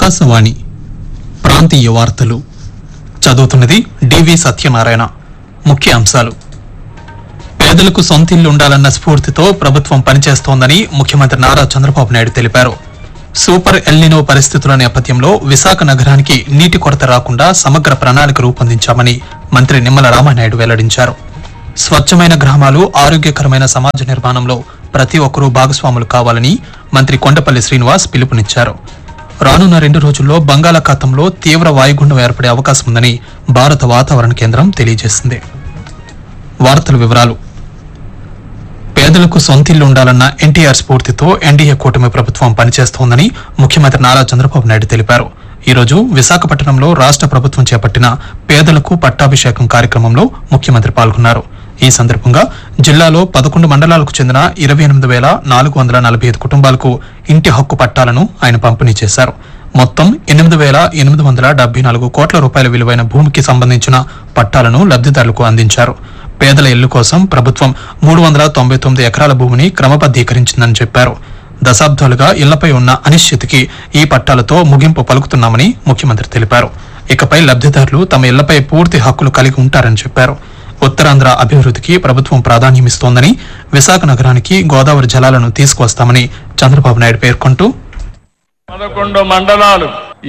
ఆకాశవాణి ప్రాంతీయ వార్తలు చదువుతున్నది డివి సత్యనారాయణ. ముఖ్య అంశాలు: పేదలకు సొంతిల్లు ఉండాలన్న స్ఫూర్తితో ప్రభుత్వం పనిచేస్తోందని ముఖ్యమంత్రి నారా చంద్రబాబు నాయుడు తెలిపారు. సూపర్ ఎల్నినో పరిస్థితుల నేపథ్యంలో విశాఖ నగరానికి నీటి కొరత రాకుండా సమగ్ర ప్రణాళిక రూపొందించామని మంత్రి నిమ్మల రామానాయుడు వెల్లడించారు. స్వచ్ఛమైన గ్రామాలు, ఆరోగ్యకరమైన సమాజ నిర్మాణంలో ప్రతి ఒక్కరూ భాగస్వాములు కావాలని మంత్రి కొండపల్లి శ్రీనివాస్ పిలుపునిచ్చారు. రానున్న 2 రోజుల్లో బంగాళాఖాతంలో తీవ్ర వాయుగుండం ఏర్పడే అవకాశం ఉందని భారత వాతావరణ కేంద్రం తెలియజేసింది. వార్తల వివరాలు: పేదలకు సొంతిల్లు ఉండాలన్న ఎన్టీఆర్ స్ఫూర్తితో ఎన్డీఏ కూటమి ప్రభుత్వం పనిచేస్తోందని ముఖ్యమంత్రి నారా చంద్రబాబు నాయుడు తెలిపారు. ఈ రోజు విశాఖపట్నంలో రాష్ట్ర ప్రభుత్వం చేపట్టిన పేదలకు పట్టాభిషేకం కార్యక్రమంలో ముఖ్యమంత్రి పాల్గొన్నారు. ఈ సందర్భంగా జిల్లాలో 11 మండలాలకు చెందిన 28,445 కుటుంబాలకు ఇంటి హక్కు పట్టాలను ఆయన పంపిణీ చేశారు. మొత్తం 8,874 కోట్ల రూపాయల విలువైన భూమికి సంబంధించిన పట్టాలను లబ్దిదారులకు అందించారు. పేదల ఇళ్ల కోసం ప్రభుత్వం 399 ఎకరాల భూమిని క్రమబద్దీకరించిందని చెప్పారు. దశాబ్దాలుగా ఇళ్లపై ఉన్న అనిశ్చితికి ఈ పట్టాలతో ముగింపు పలుకుతున్నామని ముఖ్యమంత్రి తెలిపారు. ఇకపై లబ్దిదారులు తమ ఇళ్లపై పూర్తి హక్కులు కలిగి ఉంటారని చెప్పారు. ఉత్తరాంధ్ర అభివృద్ధికి ప్రభుత్వం ప్రాధాన్యమిస్తోందని, విశాఖ నగరానికి గోదావరి జలాలను తీసుకువస్తామని చంద్రబాబు నాయుడు పేర్కొంటూ 11 మండలాలు,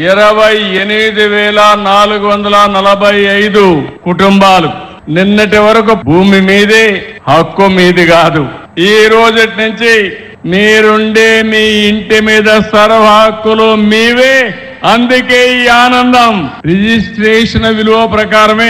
28,445 కుటుంబాలు నిన్నటి వరకు భూమి మీదే, హక్కు మీది కాదు. ఈ రోజటి నుంచి మీరుండే మీ ఇంటి మీద సర్వ హక్కులు మీవే. అందుకే ఈ ఆనందం. రిజిస్ట్రేషన్ విలువ ప్రకారమే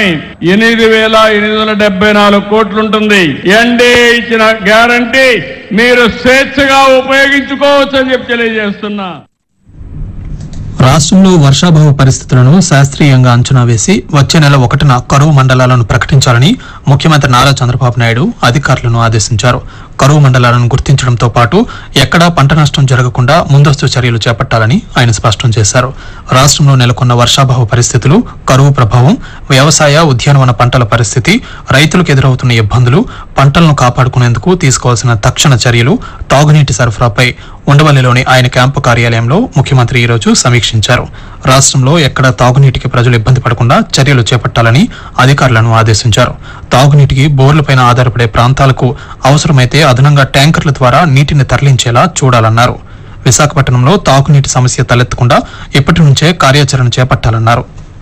8,874 కోట్లు ఉంటుంది. ఎన్డీఏ ఇచ్చిన గ్యారంటీ మీరు స్వేచ్ఛగా ఉపయోగించుకోవచ్చు అని చెప్పి తెలియజేస్తున్నా. రాష్ట్రంలో వర్షాభావ పరిస్థితులను శాస్త్రీయంగా అంచనా వేసి వచ్చే నెల 1న కరువు మండలాలను ప్రకటించాలని ముఖ్యమంత్రి నారా చంద్రబాబు నాయుడు అధికారులను ఆదేశించారు. కరువు మండలాలను గుర్తించడంతో పాటు ఎక్కడా పంట నష్టం జరగకుండా ముందస్తు చర్యలు చేపట్టాలని ఆయన స్పష్టం చేశారు. రాష్ట్రంలో నెలకొన్న వర్షాభావ పరిస్థితులు, కరువు ప్రభావం, వ్యవసాయ, ఉద్యానవన పంటల పరిస్థితి, రైతులకు ఎదురవుతున్న ఇబ్బందులు, పంటలను కాపాడుకునేందుకు తీసుకోవాల్సిన తక్షణ చర్యలు, తాగునీటి సరఫరాపై ఉండవల్లిలోని ఆయన క్యాంపు కార్యాలయంలో ముఖ్యమంత్రి ఈరోజు సమీక్షించారు. రాష్ట్రంలో ఎక్కడ తాగునీటికి ప్రజలు ఇబ్బంది పడకుండా చర్యలు చేపట్టాలని అధికారులను ఆదేశించారు. తాగునీటికి బోర్లపైన ఆధారపడే ప్రాంతాలకు అవసరమైతే అదనంగా ట్యాంకర్ల ద్వారా నీటిని తరలించేలా చూడాలన్నారు. విశాఖపట్నంలో తాగునీటి సమస్య తలెత్తకుండా ఇప్పటి నుంచే కార్యాచరణ చేపట్టాలన్నారు.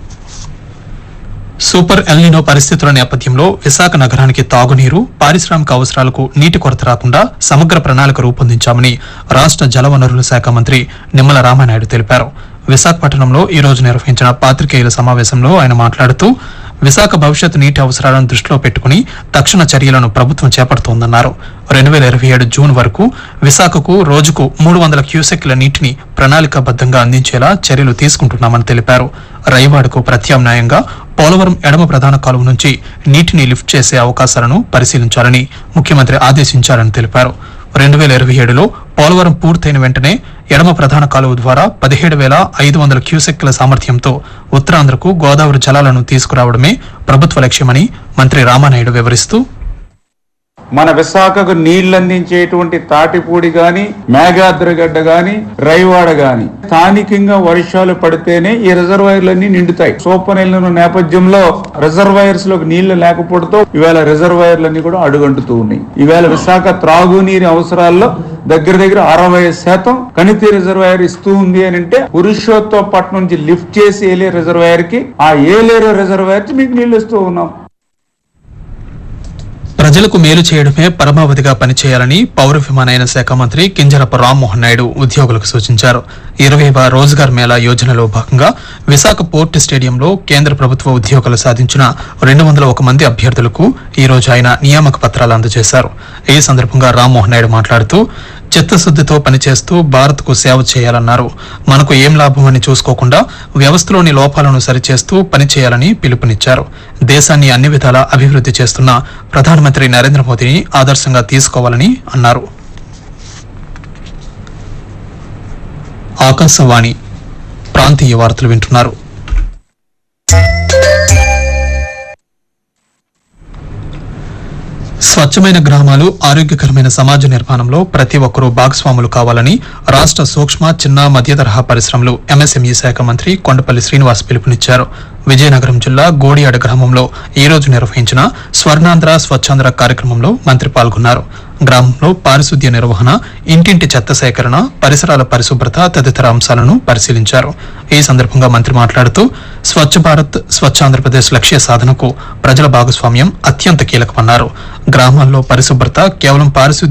సూపర్ ఎల్నినో పరిస్థితుల నేపథ్యంలో విశాఖ నగరానికి తాగునీరు, పారిశ్రామిక అవసరాలకు నీటి కొరత రాకుండా సమగ్ర ప్రణాళిక రూపొందించామని రాష్ట్ర జలవనరుల శాఖ మంత్రి నిమ్మల రామానాయుడు తెలిపారు. విశాఖపట్నంలో ఈ రోజు నిర్వహించిన పాత్రికేయుల సమావేశంలో ఆయన మాట్లాడుతూ విశాఖ భవిష్యత్ నీటి అవసరాలను దృష్టిలో పెట్టుకుని తక్షణ చర్యలను ప్రభుత్వం చేపడుతోందన్నారు. 2027 జూన్ వరకు విశాఖకు రోజుకు 300 క్యూసెక్ల నీటిని ప్రణాళికాబద్దంగా అందించేలా చర్యలు తీసుకుంటున్నామని తెలిపారు. రైవాడకు ప్రత్యామ్నాయంగా పోలవరం ఎడమ ప్రధాన కాలువ నుంచి నీటిని లిఫ్ట్ చేసే అవకాశాలను పరిశీలించాలని ముఖ్యమంత్రి ఆదేశించారని తెలిపారు. 2027లో పోలవరం పూర్తయిన వెంటనే ఎడమ ప్రధాన కాలువ ద్వారా 17,500 క్యూసెక్ల సామర్థ్యంతో ఉత్తరాంధ్రకు గోదావరి జలాలను తీసుకురావడమే ప్రభుత్వ లక్ష్యమని మంత్రి రామానాయుడు వివరిస్తూ, మన విశాఖకు నీళ్లందించేటువంటి తాటిపూడి గాని, మేఘాద్రగడ్డ గాని, రైవాడ గాని స్థానికంగా వర్షాలు పడితేనే ఈ రిజర్వాయర్లన్నీ నిండుతాయి. సూపర్ ఎల్నినో నేపథ్యంలో రిజర్వాయర్స్ లోకి నీళ్లు లేకపోవడంతో ఇవాళ రిజర్వాయర్లన్నీ కూడా అడుగంటుతూ ఉన్నాయి. ఇవాళ విశాఖ త్రాగునీరు అవసరాల్లో దగ్గర 60% కణితి రిజర్వాయర్ ఇస్తూ ఉంది అని అంటే పురుషోత్తపట్నం నుంచి లిఫ్ట్ చేసి ఏలేరు రిజర్వాయర్ కి, ఆ ఏలేరు రిజర్వాయర్ కి మీకు నీళ్లు ఇస్తూ ఉన్నాం. ప్రజలకు మేలు చేయడమే పరమావధిగా పనిచేయాలని పౌర విమానయాన శాఖ మంత్రి కింజరపు రామ్మోహన్ నాయుడు ఉద్యోగులకు సూచించారు. 20వ రోజ్గార్ మేళా యోజనలో భాగంగా విశాఖ పోర్టు స్టేడియంలో కేంద్ర ప్రభుత్వ ఉద్యోగులు సాధించిన 201 మంది అభ్యర్థులకు ఈ రోజు ఆయన నియామక పత్రాలు అందజేశారు. ఈ సందర్భంగా రామ్మోహన్ నాయుడు మాట్లాడుతూ చిత్తశుద్దితో పనిచేస్తూ భారత్కు సేవ చేయాలన్నారు. మనకు ఏం లాభం అని చూసుకోకుండా వ్యవస్థలోని లోపాలను సరిచేస్తూ పనిచేయాలని పిలుపునిచ్చారు. దేశాన్ని అన్ని విధాలా అభివృద్ధి చేస్తున్న ప్రధానమంత్రి నరేంద్ర మోదీని ఆదర్శంగా తీసుకోవాలని అన్నారు. ఆకాశవాణి ప్రాంతీయ వార్తలు వింటున్నారు. స్వచ్ఛమైన గ్రామాలు ఆరోగ్యకరమైన సమాజ నిర్మాణంలో ప్రతి ఒక్కరూ భాగస్వాములు కావాలని రాష్ట్ర సూక్ష్మ చిన్న మధ్య తరహా పరిశ్రమలు ఎంఎస్ఎంఈ శాఖ మంత్రి కొండపల్లి శ్రీనివాస్ పిలుపునిచ్చారు. విజయనగరం జిల్లా గోడియాడ గ్రామంలో ఈ రోజు నిర్వహించిన స్వర్ణాంధ్ర స్వచ్ఛాంధ్ర కార్యక్రమంలో మంత్రి పాల్గొన్నారు. గ్రామంలో పారిశుద్ధ్య నిర్వహణ, ఇంటింటి చెత్త సేకరణ, పరిసరాల పరిశుభ్రత తదితర అంశాలను పరిశీలించారు. ఈ సందర్భంగా మంత్రి మాట్లాడుతూ స్వచ్ఛ భారత్ స్వచ్ఛ ఆంధ్రప్రదేశ్ లక్ష్య సాధనకు ప్రజల భాగస్వామ్యం అత్యంత కీలకమన్నారు. గ్రామాల్లో పరిశుభ్రత కేవలం పారిశుద్ధ్య